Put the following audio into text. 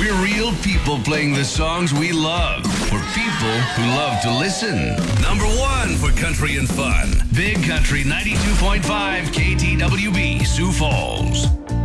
We're real people playing the songs we love for people who love to listen. Number 1 for country and fun. Big Country 92.5 KTWB, Sioux Falls.